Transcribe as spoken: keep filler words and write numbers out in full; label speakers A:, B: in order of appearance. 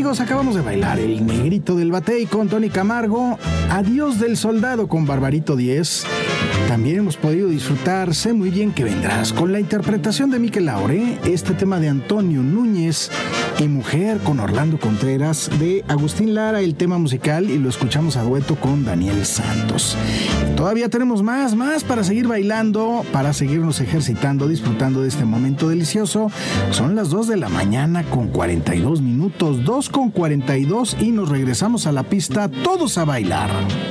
A: amigos, acabamos de bailar El Negrito del Batey con Tony Camargo, Adiós del Soldado con Barbarito diez. También hemos podido disfrutar Sé muy bien que vendrás con la interpretación de Mikel Lauré, este tema de Antonio Núñez y Mujer con Orlando Contreras, de Agustín Lara el tema musical, y lo escuchamos a dueto con Daniel Santos. Todavía tenemos más, más para seguir bailando, para seguirnos ejercitando, disfrutando de este momento delicioso. Son las dos de la mañana con cuarenta y dos minutos, dos con cuarenta y dos, y nos regresamos a la pista todos a bailar.